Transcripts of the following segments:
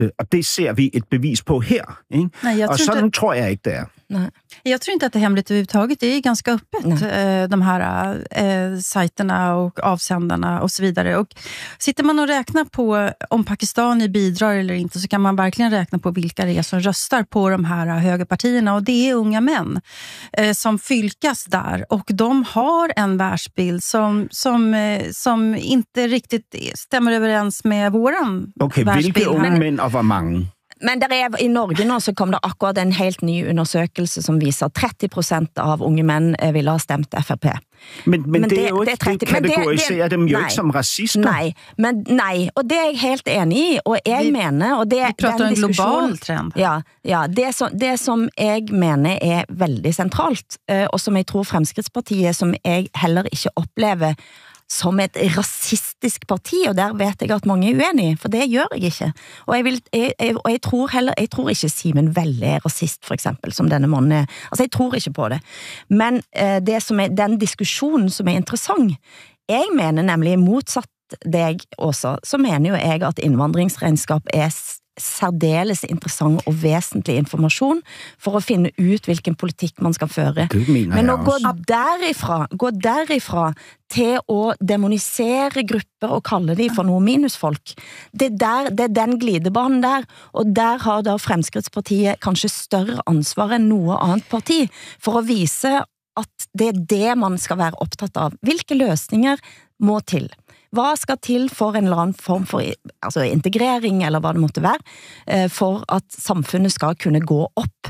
Og det ser vi ett bevis på här. Nej, och sådan tror jag inte det är. Nej. Jag tror inte att det är hemligt överhuvudtaget. Det är ganska öppet, de här sajterna och avsändarna och så vidare. Och sitter man och räknar på om Pakistan bidrar eller inte, så kan man verkligen räkna på vilka det är som röstar på de här högerpartierna. Och det är unga män som fylkas där. Och de har en världsbild som inte riktigt stämmer överens med våran världsbild. Vilka unga män och vad många? Men der i Norge nå så kom det akkurat en helt ny undersøkelse som viser at 30% av unge menn ville ha stemt FRP. Men det er jo ikke, det kategoriserer dem jo ikke som racister. Nei, og det er jeg helt enig i, og jeg mener, og det vi prater en global trend. Ja, det som jeg mener er veldig sentralt, og som jeg tror Fremskrittspartiet, som jeg heller ikke opplever som et rasistisk parti, og der vet jeg at mange er uenige, for det gjør jeg ikke. Og jeg tror ikke Simen Velle er rasist, for eksempel, som denne mannen er. Altså, jeg tror ikke på det. Men det som er den diskusjonen som er interessant, jeg mener nemlig motsatt deg også, så mener jo jeg at innvandringsregnskap er særdeles interessant og vesentlig informasjon for å finne ut hvilken politikk man skal føre. Men å gå derifra til å demonisere grupper og kalle de for noe minusfolk, det er den glidebanen der, og der har da Fremskrittspartiet kanskje større ansvar enn noe annet parti for å vise at det er det man skal være opptatt av. Hvilke løsninger må til? Hva skal til for en eller annen form for integrering, eller hva det måtte være, for at samfunnet skal kunne gå opp?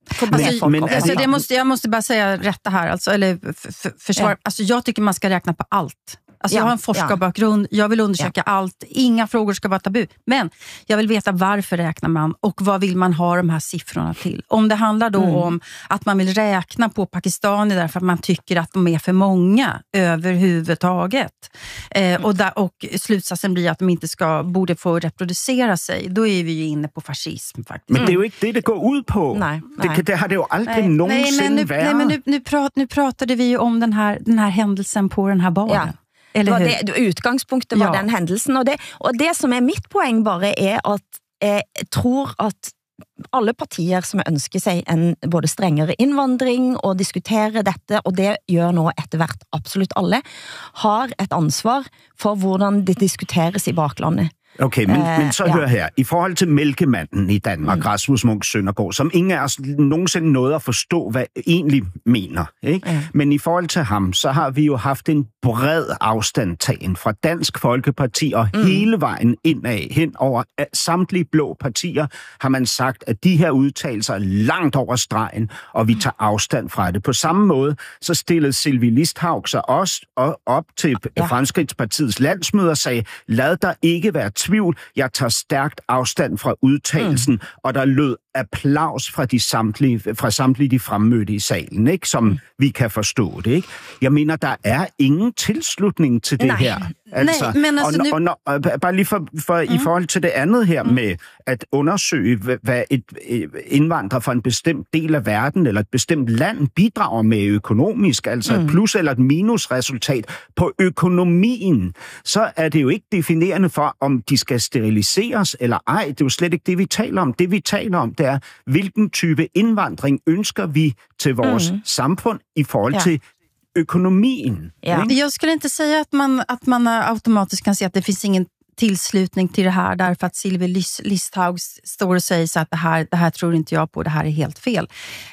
Jag måste bara säga rätt här, eller försvar. Alltså, jag tycker man ska räkna på allt. Alltså, jag har en forskarbakgrund, jag vill undersöka allt, inga frågor ska vara tabu. Men jag vill veta varför räknar man och vad vill man ha de här siffrorna till. Om det handlar då om att man vill räkna på Pakistanier därför att man tycker att de är för många överhuvudtaget. Och slutsatsen blir att de inte borde få reproducera sig. Då är vi ju inne på fascism faktiskt. Men det är ju inte det går ut på. Nej. Det har det ju aldrig någonsin varit. Nej, men nu pratade vi ju om den här händelsen på den här baren. Utgangspunktet var den hendelsen, og det som er mitt poeng bare er at jeg tror at alle partier som ønsker seg en både strengere innvandring og diskutere dette, og det gjør nå etter hvert absolutt alle, har et ansvar for hvordan det diskuteres i baklandet. Okay, men så hør her. I forhold til mælkemanden i Danmark, Rasmus Munch Søndergaard, som ingen af os nogensinde nåede at forstå, hvad egentlig mener. Ikke? Men i forhold til ham, så har vi jo haft en bred afstandtagen fra Dansk Folkeparti og hele vejen indad, hen over samtlige blå partier, har man sagt, at de her udtalelser er langt over stregen, og vi tager afstand fra det. På samme måde, så stillede Sylvie Listhaug sig også op til Fremskridtspartiets landsmøde og sagde, lad der ikke være tvivl, jeg tager stærkt afstand fra udtalelsen, og der lød applaus fra samtlige de fremmødte i salen, ikke? Som vi kan forstå det, ikke? Jeg mener, der er ingen tilslutning til det her. Altså, nej, men altså bare lige for i forhold til det andet her med at undersøge, hvad et indvandrer fra en bestemt del af verden eller et bestemt land bidrager med økonomisk, altså et plus eller et minusresultat på økonomien, så er det jo ikke definerende for, om de skal steriliseres eller ej. Det er jo slet ikke det, vi taler om. Det, vi taler om, det er, hvilken type indvandring ønsker vi til vores samfund i forhold til økonomien. Ja. Jag skulle inte säga att man automatiskt kan se att det finns ingen tillslutning till det här därför att Sylvie Listhaug står och säger så att det här tror inte jag på, det här är helt fel.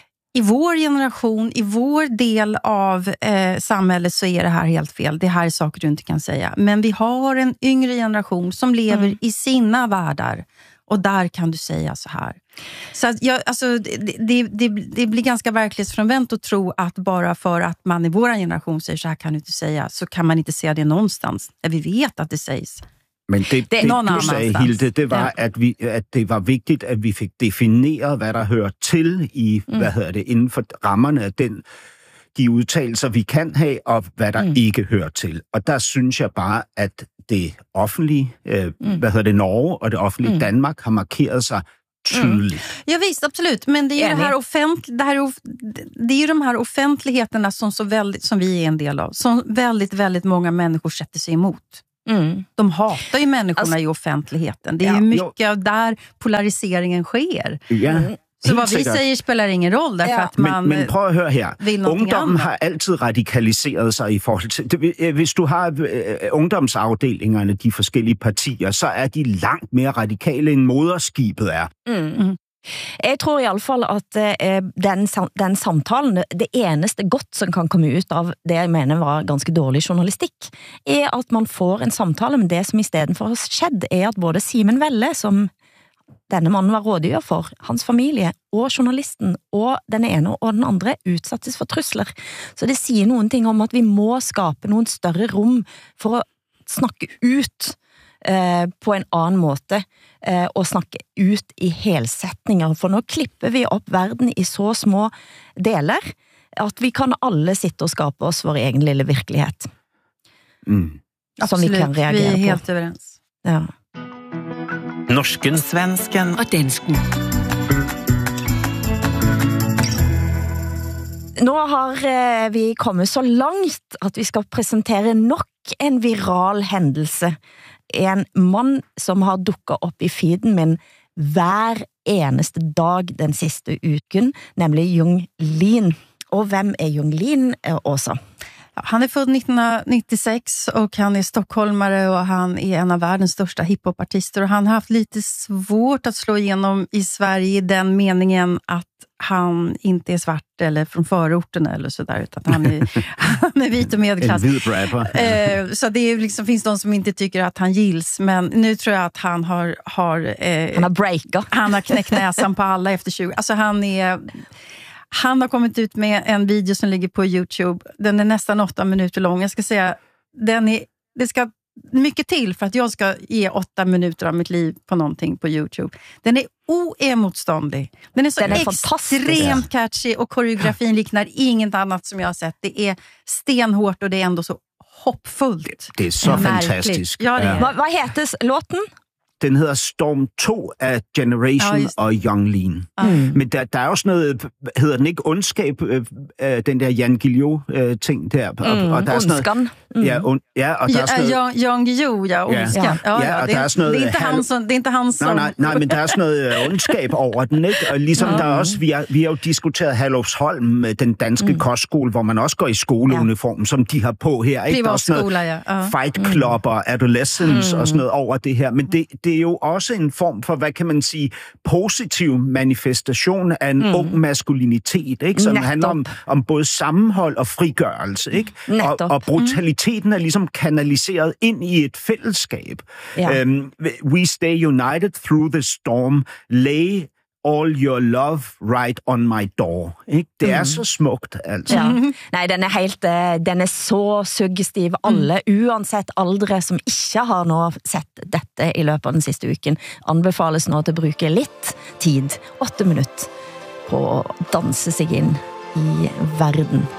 I vår generation, i vår del av samhället så är det här helt fel. Det här är saker du inte kan säga. Men vi har en yngre generation som lever i sina världar. Och där kan du säga så här. Så att det blir ganska verklighetsfrånvänt att tro att bara för att man i vår generation säger så här kan du inte säga, så kan man inte säga det någonstans. Där vi vet att det sägs. Men det du sagde, Hilde, det var, at det var vigtigt, at vi fik defineret, hvad der hører til i, inden for rammerne af de udtalelser, vi kan have, og hvad der ikke hører til. Og der synes jeg bare, at det offentlige, Norge og det offentlige Danmark har markeret sig tydligt. Ja visst, absolut. Men det är ju det är ju de här offentligheterna som vi är en del av, som väldigt, väldigt många människor sätter sig emot. De hatar ju människorna i offentligheten. Det är ju mycket av där polariseringen sker. Ja. Så vad vi säger spelar ingen roll, därför att man men prøv at høre her. Ungdommen annat. har altid radikaliseret sig i forhold til... Hvis du har ungdomsafdelingerne, de forskellige partier, så er de langt mere radikale, end moderskibet er. Jeg tror i alle fall at den samtalen, det eneste godt som kan komme ut av det jeg mener var ganske dårlig journalistikk, er at man får en samtale, men det som i stedet for har skjedd, er at både Simen Velle, som denne mannen var rådgiver for, hans familie og journalisten og den ene og den andre utsattes for trusler. Så det sier noen ting om at vi må skape noen større rom for å snakke ut på en annen måte og snakke ut i helsetninger, for nå klipper vi opp verden i så små deler at vi kan alle sitte og skape oss vår egen lille virkelighet. Som vi kan reagere på. Vi er helt överens. Ja. Norsken, svensken og dansken. Nå har vi kommet så langt at vi skal presentere nok en viral hendelse. En mann som har dukket opp i feeden min hver eneste dag den siste uken, nemlig Yung Lean. Og hvem er Yung Lean, Åsa? Han är född 1996 och han är stockholmare och han är en av världens största hiphopartister, och han har haft lite svårt att slå igenom i Sverige i den meningen att han inte är svart eller från förorterna eller sådär, utan han är vit och medelklass. En vit rapper. Så det är liksom, finns de som inte tycker att han gills, men nu tror jag att han har han har breakat. Han har knäckt näsan på alla efter 20. Alltså han har kommit ut med en video som ligger på YouTube. Den är nästan 8 minuter lång. Jag ska säga, det ska mycket till för att jag ska ge 8 minuter av mitt liv på någonting på YouTube. Den är oemotståndlig. Den är så extremt catchy och koreografin liknar inget annat som jag har sett. Det är stenhårt och det är ändå så hoppfullt. Det är så fantastiskt. Ja, det är. Vad heter låten? Den hedder Storm 2 af Generation og Yung Lean. Men der er også noget, hedder den ikke ondskab, den der Jan Guillou-ting der. Og der er sådan noget, og der er sådan noget... Jan Guillou, ondskan. Ja, og der er sådan noget... Det er ikke han som... Nej, men der er sådan noget ondskab over den, ikke? Og ligesom der er også... Vi har jo diskuteret Herlufsholm, den danske kostskole, hvor man også går i skoleuniform, som de har på her, ikke? Der er sådan noget Fight Club og Adolescence og sådan noget over det her. Men det er jo også en form for, hvad kan man sige, positiv manifestation af en ung maskulinitet, ikke? Som handler om både sammenhold og frigørelse, ikke? Og brutaliteten er ligesom kanaliseret ind i et fællesskab. Ja. We stay united through the storm, lay all your love right on my door. Ikke? Det er så smukt, altså. Ja. Nej, den er så suggestiv. Alle, uansett aldre, som ikke har nå sett dette i løpet av den siste uken, anbefales nå til å bruke litt tid, 8 minutter, på å danse seg inn i verden.